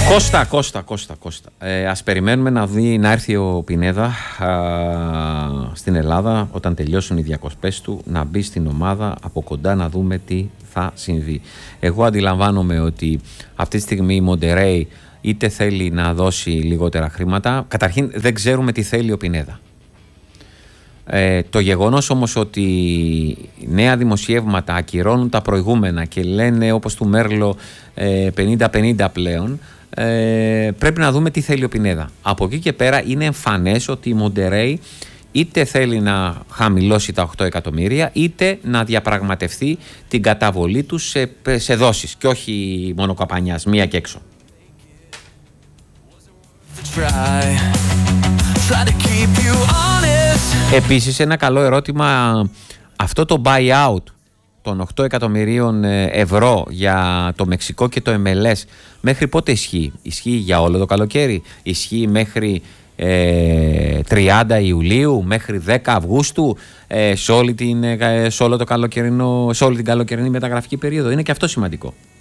Κώστα. Ας περιμένουμε να έρθει ο Πινέδα στην Ελλάδα όταν τελειώσουν οι διακοπές του, να μπει στην ομάδα από κοντά, να δούμε τι θα συμβεί. Εγώ αντιλαμβάνομαι ότι αυτή τη στιγμή η Μοντερέι είτε θέλει να δώσει λιγότερα χρήματα. Καταρχήν δεν ξέρουμε τι θέλει ο Πινέδα. Το γεγονός όμως ότι νέα δημοσιεύματα ακυρώνουν τα προηγούμενα και λένε όπως του Μέρλο 50-50 πλέον, πρέπει να δούμε τι θέλει ο Πινέδα. Από εκεί και πέρα είναι εμφανές ότι η Μοντερέι είτε θέλει να χαμηλώσει τα 8 εκατομμύρια είτε να διαπραγματευτεί την καταβολή του σε δόσεις και όχι μόνο καπανιάς, μία και έξω. Επίσης ένα καλό ερώτημα, αυτό το buyout των 8 εκατομμυρίων ευρώ για το Μεξικό και το MLS μέχρι πότε ισχύει? Ισχύει για όλο το καλοκαίρι? Ισχύει μέχρι 30 Ιουλίου, μέχρι 10 Αυγούστου, σε όλη την καλοκαιρινή μεταγραφική περίοδο? Είναι και αυτό σημαντικό.